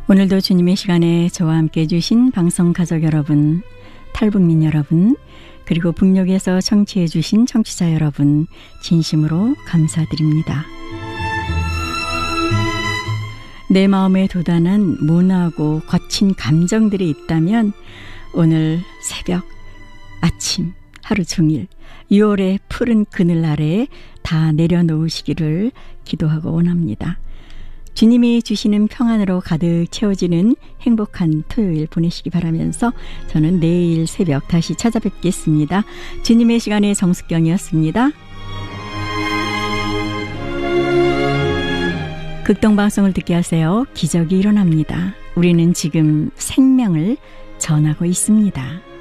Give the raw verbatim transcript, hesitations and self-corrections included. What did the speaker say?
오늘도 주님의 시간에 저와 함께 해주신 방송 가족 여러분, 탈북민 여러분, 그리고 북녘에서 청취해 주신 청취자 여러분, 진심으로 감사드립니다. 내 마음에 도단한 모나고 거친 감정들이 있다면 오늘 새벽, 아침, 하루 종일 유월의 푸른 그늘 아래에 다 내려놓으시기를 기도하고 원합니다. 주님이 주시는 평안으로 가득 채워지는 행복한 토요일 보내시기 바라면서 저는 내일 새벽 다시 찾아뵙겠습니다. 주님의 시간의 정숙경이었습니다. 극동방송을 듣게 하세요. 기적이 일어납니다. 우리는 지금 생명을 전하고 있습니다.